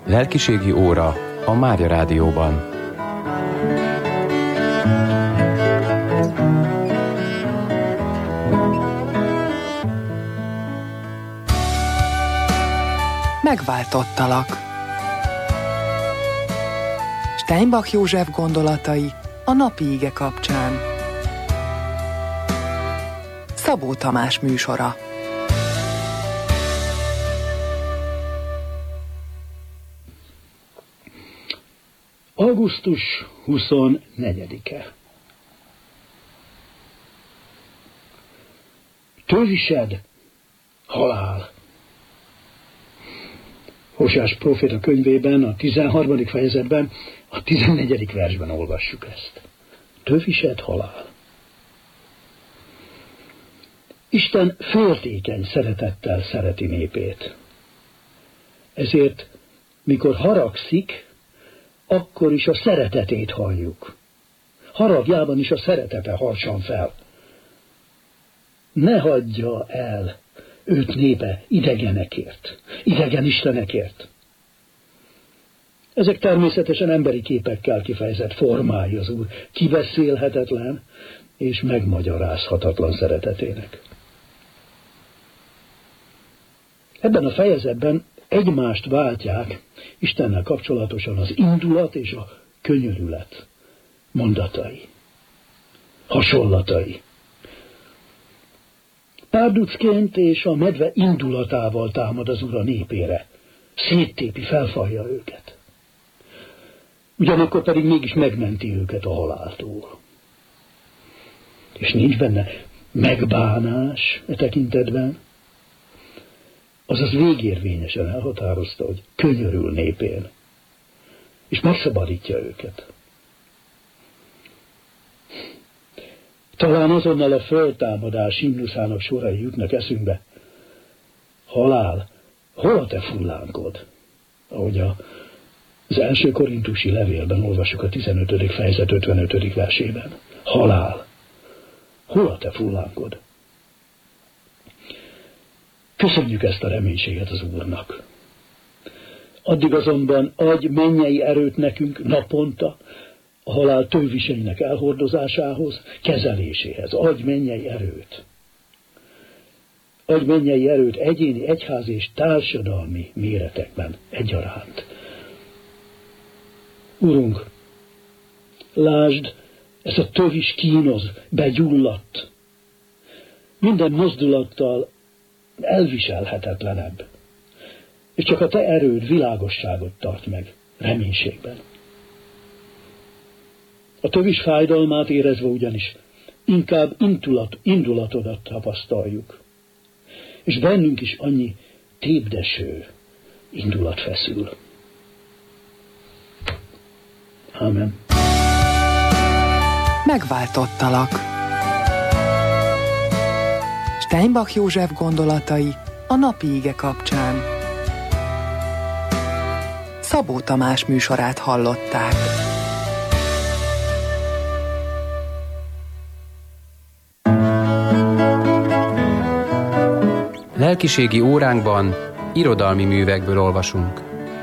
Lelkiségi óra a Mária Rádióban. Megváltottalak. Steinbach József gondolatai a napi ige kapcsán. Szabó Tamás műsora. Augusztus 24-e. Tövised, halál. Hóseás próféta könyvében, a 13. fejezetben, a 14. versben olvassuk ezt. Tövised, halál. Isten féltékeny szeretettel szereti népét. Ezért, mikor haragszik, akkor is a szeretetét halljuk. Haragjában is a szeretete harsan fel. Ne hagyja el őt népe idegenekért, idegen istenekért. Ezek természetesen emberi képekkel kifejezett formái az Úr kibeszélhetetlen és megmagyarázhatatlan szeretetének. Ebben a fejezetben egymást váltják Istennel kapcsolatosan az indulat és a könyörület mondatai, hasonlatai. Párducként és a medve indulatával támad az Úr a népére, széttépi, felfalja őket. Ugyanakkor pedig mégis megmenti őket a haláltól. És nincs benne megbánás e tekintetben, azaz végérvényesen elhatározta, hogy könyörül népén, és megszabadítja őket. Talán azonnal a föltámadás himnuszának sorai jutnak eszünkbe. Halál, hol a te fullánkod? Ahogy az első korintusi levélben olvassuk a 15. fejezet 55. versében. Halál, hol a te fullánkod? Köszönjük ezt a reménységet az Úrnak. Addig azonban adj mennyei erőt nekünk naponta, a halál tőviseinek elhordozásához, kezeléséhez. Adj mennyei erőt. Adj mennyei erőt egyéni, egyházi és társadalmi méretekben egyaránt. Urunk, lásd, ez a tövis kínoz, begyulladt. Minden mozdulattal elviselhetetlenebb. És csak a te erőd világosságot tart meg reménységben. A tövis fájdalmát érezve ugyanis inkább indulatodat tapasztaljuk. És bennünk is annyi tépdeső indulat feszül. Ámen. Megváltottalak. Steinbach József gondolatai a napi ige kapcsán. Szabó Tamás műsorát hallották. Lelkiségi óránkban irodalmi művekből olvasunk.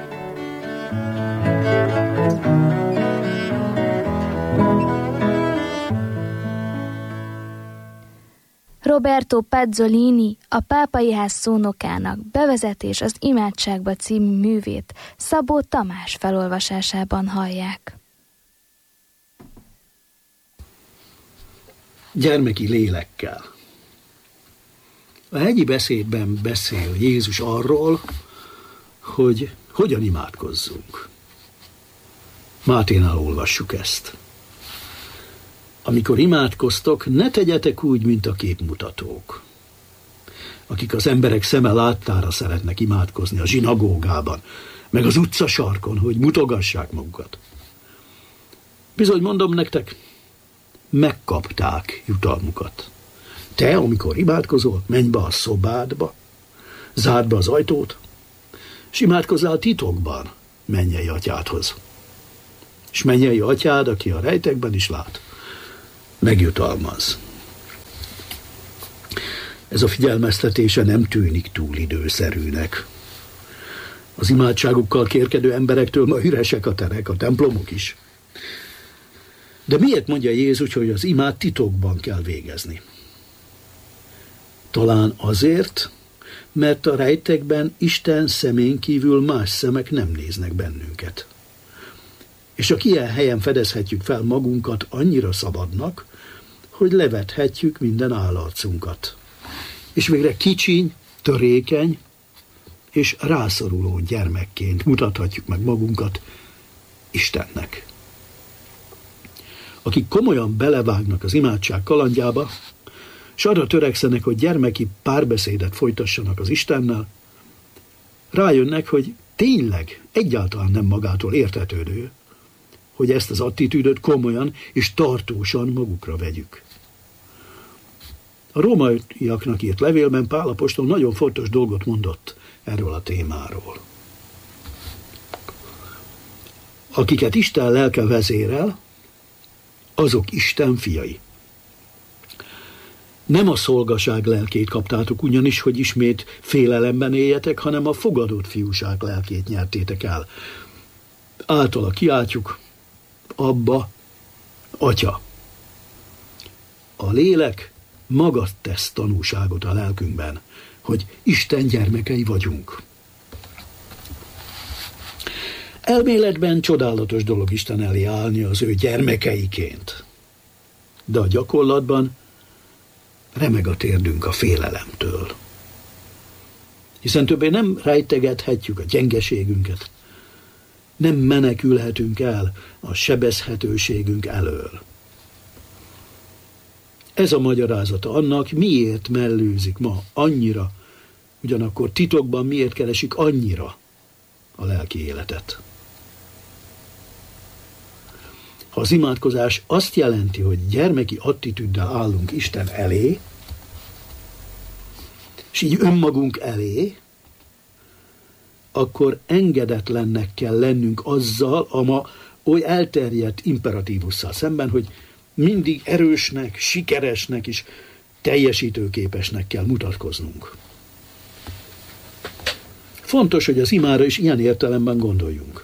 Roberto Pazzolini, a Pápai Ház szónokának Bevezetés az imádságba című művét Szabó Tamás felolvasásában hallják. Gyermeki lélekkel. A hegyi beszédben beszél Jézus arról, hogy hogyan imádkozzunk. Máténál olvassuk ezt. Amikor imádkoztok, ne tegyetek úgy, mint a képmutatók, akik az emberek szeme láttára szeretnek imádkozni a zsinagógában, meg az utcasarkon, hogy mutogassák magukat. Bizony mondom nektek, megkapták jutalmukat. Te, amikor imádkozol, menj be a szobádba, zárd be az ajtót, és imádkozzál titokban mennyei atyádhoz. És mennyei atyád, aki a rejtekben is lát, megjutalmaz. Ez a figyelmeztetése nem tűnik túl időszerűnek. Az imádságukkal kérkedő emberektől ma üresek a terek, a templomok is. De miért mondja Jézus, hogy az imát titokban kell végezni? Talán azért, mert a rejtekben Isten szemén kívül más szemek nem néznek bennünket. És csak ilyen helyen fedezhetjük fel magunkat annyira szabadnak, hogy levethetjük minden állarcunkat. És végre kicsiny, törékeny és rászoruló gyermekként mutathatjuk meg magunkat Istennek. Akik komolyan belevágnak az imádság kalandjába, és arra törekszenek, hogy gyermeki párbeszédet folytassanak az Istennel, rájönnek, hogy tényleg egyáltalán nem magától értetődő, hogy ezt az attitűdöt komolyan és tartósan magukra vegyük. A rómaiaknak írt levélben Pál apostol nagyon fontos dolgot mondott erről a témáról. Akiket Isten lelke vezérel, azok Isten fiai. Nem a szolgaság lelkét kaptátok ugyanis, hogy ismét félelemben éljetek, hanem a fogadott fiúság lelkét nyertétek el. Általa kiáltjuk, Abba, Atya. A lélek maga tesz tanúságot a lelkünkben, hogy Isten gyermekei vagyunk. Elméletben csodálatos dolog Isten elé állni az ő gyermekeiként, de a gyakorlatban remeg a térdünk a félelemtől. Hiszen többé nem rejtegethetjük a gyengeségünket, nem menekülhetünk el a sebezhetőségünk elől. Ez a magyarázata annak, miért mellőzik ma annyira, ugyanakkor titokban miért keresik annyira a lelki életet. Ha az imádkozás azt jelenti, hogy gyermeki attitűddel állunk Isten elé, és így önmagunk elé, akkor engedetlennek kell lennünk azzal a ma oly elterjedt imperatívusszal szemben, hogy mindig erősnek, sikeresnek és teljesítőképesnek kell mutatkoznunk. Fontos, hogy az imára is ilyen értelemben gondoljunk.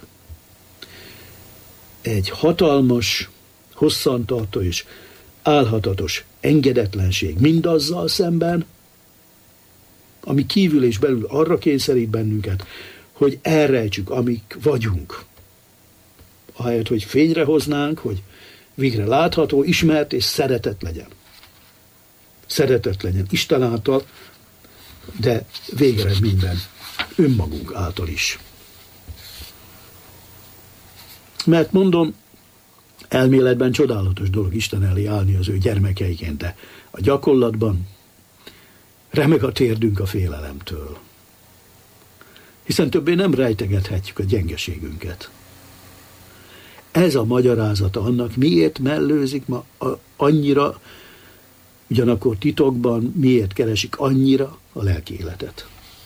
Egy hatalmas, hosszantartó és álhatatos engedetlenség mindazzal szemben, ami kívül és belül arra kényszerít bennünket, hogy elrejtsük, amik vagyunk. Ahelyett, hogy fényre hoznánk, hogy végre látható, ismert és szeretett legyen. Szeretett legyen Isten által, de végeredményben önmagunk által is. Mert mondom, elméletben csodálatos dolog Isten elé állni az ő gyermekeiként, de a gyakorlatban remeg a térdünk a félelemtől. Hiszen többé nem rejtegethetjük a gyengeségünket. Ez a magyarázata annak, miért mellőzik ma annyira, ugyanakkor titokban miért keresik annyira a lelki életet.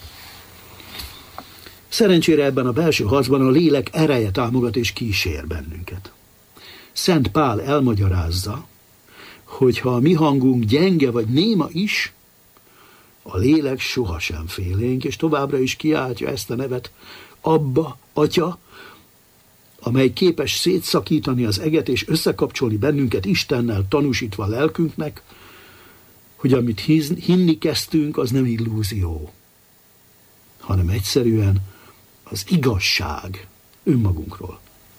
Szerencsére ebben a belső harcban a lélek ereje támogat és kísér bennünket. Szent Pál elmagyarázza, hogy ha a mi hangunk gyenge vagy néma is, a lélek sohasem félénk, és továbbra is kiáltja ezt a nevet, Abba, Atya, amely képes szétszakítani az eget és összekapcsolni bennünket Istennel, tanúsítva a lelkünknek, hogy amit hinni kezdtünk, az nem illúzió, hanem egyszerűen az igazság önmagunkról.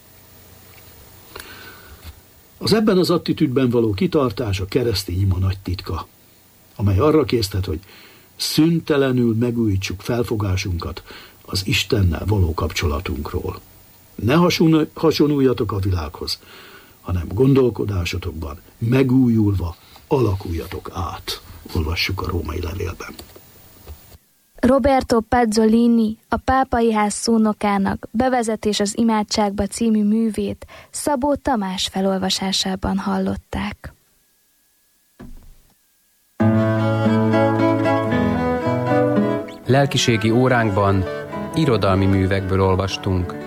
Az ebben az attitűdben való kitartás a keresztény ima nagy titka, amely arra késztet, hogy szüntelenül megújítsuk felfogásunkat az Istennel való kapcsolatunkról. Ne hasonuljatok a világhoz, hanem gondolkodásotokban megújulva alakuljatok át. Olvassuk a római levélben. Roberto Pezzolini, a Pápai Ház szónokának Bevezetés az imádságba című művét Szabó Tamás felolvasásában hallották. Lelkiségi óránkban irodalmi művekből olvastunk.